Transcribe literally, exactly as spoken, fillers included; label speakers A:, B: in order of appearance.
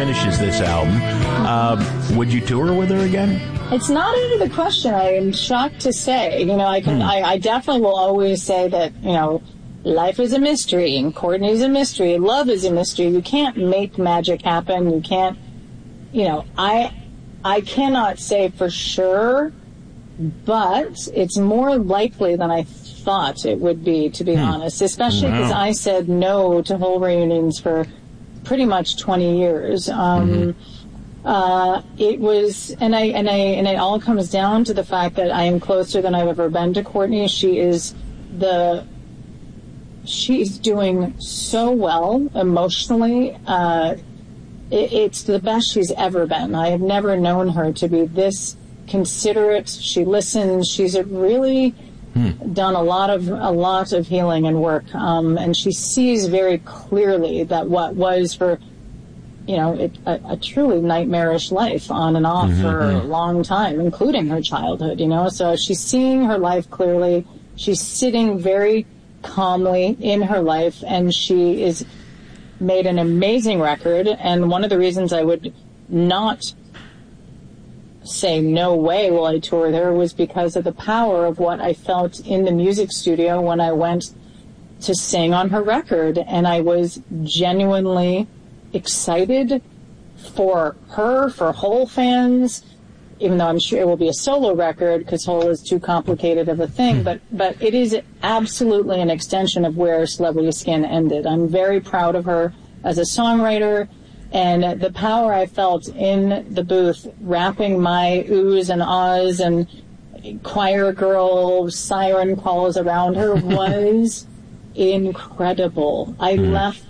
A: finishes this album, uh, would you tour with her again?
B: It's not out of the question. I am shocked to say. You know, I can. Hmm. I, I definitely will always say that, you know, life is a mystery, and Courtney is a mystery, love is a mystery. You can't make magic happen. You can't, you know, I, I cannot say for sure, but it's more likely than I thought it would be, to be hmm. honest, especially because wow. I said no to whole reunions for pretty much twenty years. Um, mm-hmm. Uh, it was, and I, and I, and it all comes down to the fact that I am closer than I've ever been to Courtney. She is the, she's doing so well emotionally. Uh, it, it's the best she's ever been. I have never known her to be this considerate. She listens. She's really hmm. done a lot of, a lot of healing and work. Um, and she sees very clearly that what was for, you know, it, a, a truly nightmarish life on and off mm-hmm. for a long time, including her childhood, you know. So she's seeing her life clearly. She's sitting very calmly in her life, and she is made an amazing record. And one of the reasons I would not say no way will I tour there was because of the power of what I felt in the music studio when I went to sing on her record. And I was genuinely excited for her, for Hole fans, even though I'm sure it will be a solo record because Hole is too complicated of a thing, but but it is absolutely an extension of where Celebrity Skin ended. I'm very proud of her as a songwriter, and the power I felt in the booth, rapping my oohs and ahs and choir girl siren calls around her was incredible. I left